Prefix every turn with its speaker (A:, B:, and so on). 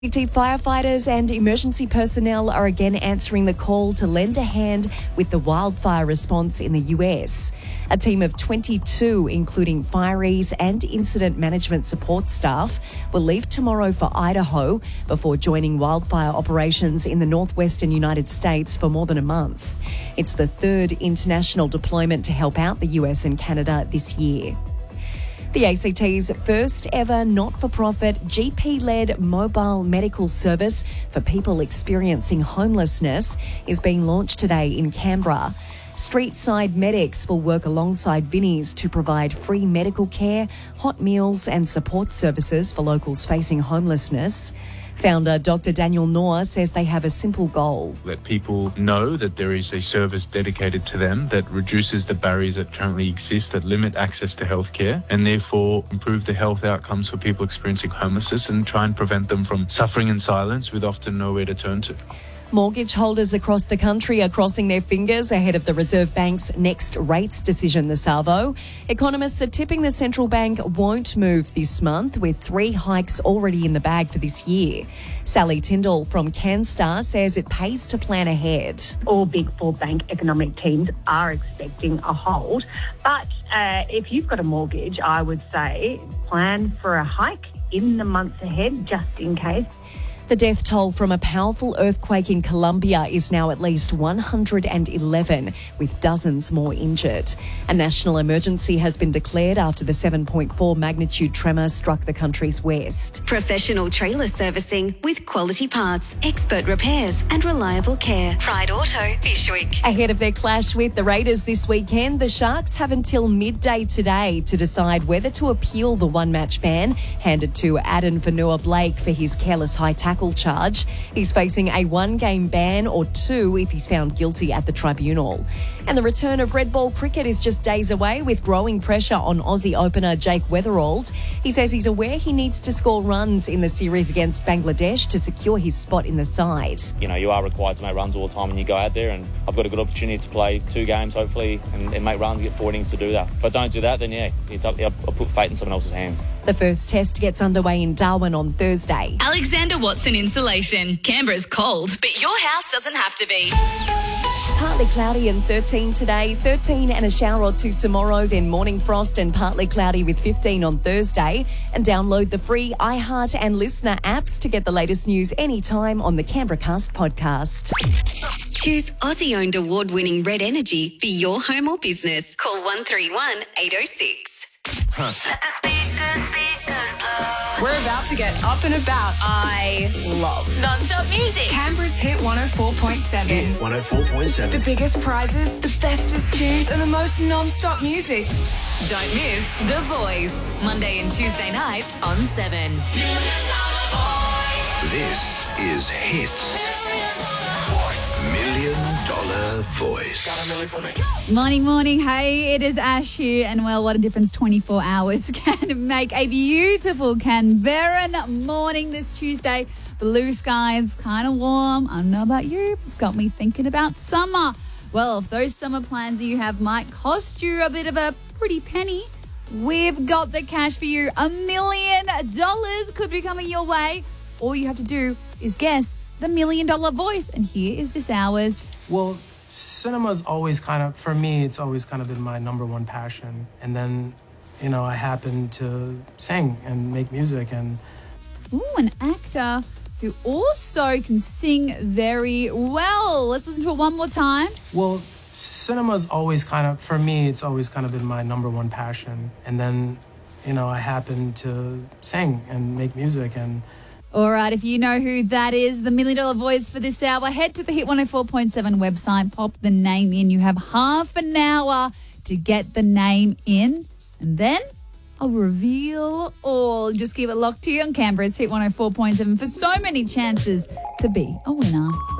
A: Firefighters and emergency personnel are again answering the call to lend a hand with the wildfire response in the US. A team of 22, including fireys and incident management support staff, will leave tomorrow for Idaho before joining wildfire operations in the northwestern United States for more than a month. It's the third international deployment to help out the US and Canada this year. The ACT's first ever not-for-profit GP-led mobile medical service for people experiencing homelessness is being launched today in Canberra. Streetside Medics will work alongside Vinnie's to provide free medical care, hot meals and support services for locals facing homelessness. Founder Dr. Daniel Noor says they have a simple goal.
B: Let people know that there is a service dedicated to them that reduces the barriers that currently exist that limit access to healthcare and therefore improve the health outcomes for people experiencing homelessness and try and prevent them from suffering in silence with often nowhere to turn to.
A: Mortgage holders across the country are crossing their fingers ahead of the Reserve Bank's next rates decision this Arvo. Economists are tipping the central bank won't move this month, with 3 hikes already in the bag for this year. Sally Tyndall from CanStar says it pays to plan ahead.
C: All Big Four bank economic teams are expecting a hold. But if you've got a mortgage, I would say plan for a hike in the months ahead, just in case.
A: The death toll from a powerful earthquake in Colombia is now at least 111, with dozens more injured. A national emergency has been declared after the 7.4 magnitude tremor struck the country's west.
D: Professional trailer servicing with quality parts, expert repairs and reliable care. Pride Auto, Fyshwick.
A: Ahead of their clash with the Raiders this weekend, the Sharks have until midday today to decide whether to appeal the one-match ban handed to Aden Vanua-Blake for his careless high tackle charge. He's facing a 1-game ban or 2 if he's found guilty at the tribunal. And the return of red ball cricket is just days away, with growing pressure on Aussie opener Jake Weatherald. He says he's aware he needs to score runs in the series against Bangladesh to secure his spot in the side.
E: You know, you are required to make runs all the time when you go out there, and I've got a good opportunity to play 2 games hopefully and make runs, get 4 innings to do that. If I don't do that, then I'll put fate in someone else's hands.
A: The first test gets underway in Darwin on Thursday.
F: Alexander Watson Insulation. Canberra's cold, but your house doesn't have to be.
A: Partly cloudy and 13 today, 13 and a shower or 2 tomorrow, then morning frost and partly cloudy with 15 on Thursday. And download the free iHeart and Listener apps to get the latest news anytime on the Canberra Cast podcast.
D: Choose Aussie-owned award-winning Red Energy for your home or business. Call 131 806.
G: We're about to get up and about.
F: I love non-stop music.
G: Canberra's Hit 104.7.
H: Hit 104.7.
G: The biggest prizes, the bestest tunes, and the most non-stop music.
F: Don't miss The Voice, Monday and Tuesday nights on 7.
H: This is Hits. $1 Million Voice.
I: Morning. Hey, it is Ash here, and well, what a difference 24 hours can make. A beautiful Canberran morning this Tuesday. Blue skies, kind of warm. I don't know about you, but it's got me thinking about summer. Well, if those summer plans that you have might cost you a bit of a pretty penny, we've got the cash for you. $1 million could be coming your way. All you have to do is guess the $1 Million Voice, and here is this hour's.
J: Well, cinema's always for me, it's always kind of been my number one passion. And then, I happen to sing and make music and...
I: Ooh, an actor who also can sing very well. Let's listen to it one more time.
J: Well, cinema's always for me, it's always been my number one passion. And then, I happen to sing and make music and...
I: All right, if you know who that is, the $1 Million Voice for this hour, head to the Hit 104.7 website, pop the name in. You have half an hour to get the name in, and then I'll reveal all. Just keep it locked here on Canberra's Hit 104.7 for so many chances to be a winner.